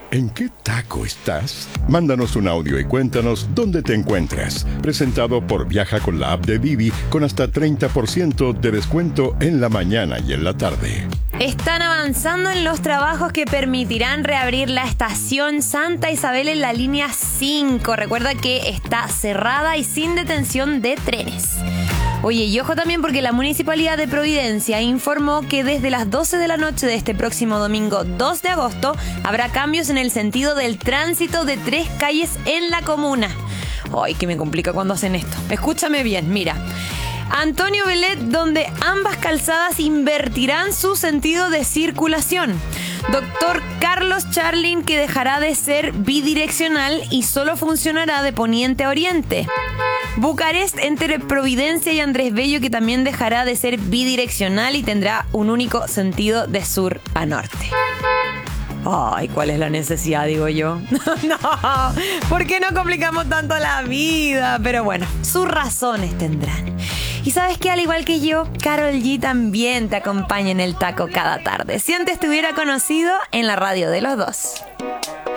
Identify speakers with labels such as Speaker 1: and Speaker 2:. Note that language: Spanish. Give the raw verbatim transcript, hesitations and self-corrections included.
Speaker 1: ¿En qué taco estás? Mándanos un audio y cuéntanos dónde te encuentras. Presentado por Viaja con la app de Vivi con hasta treinta por ciento de descuento en la mañana y en la tarde.
Speaker 2: Están avanzando en los trabajos que permitirán reabrir la estación Santa Isabel en la línea cinco. Recuerda que está cerrada y sin detención de trenes. Oye, y ojo también porque la Municipalidad de Providencia informó que desde las doce de la noche de este próximo domingo dos de agosto habrá cambios en el sentido del tránsito de tres calles en la comuna. Ay, que me complica cuando hacen esto. Escúchame bien, mira. Antonio Belet, donde ambas calzadas invertirán su sentido de circulación. Doctor Carlos Charlin, que dejará de ser bidireccional y solo funcionará de poniente a oriente. Bucarest entre Providencia y Andrés Bello, que también dejará de ser bidireccional y tendrá un único sentido de sur a norte. Ay, ¿cuál es la necesidad, digo yo? No, ¿por qué no complicamos tanto la vida? Pero bueno, sus razones tendrán. Y sabes que al igual que yo, Karol G también te acompaña en el taco cada tarde. Si antes te hubiera conocido en la radio de los dos.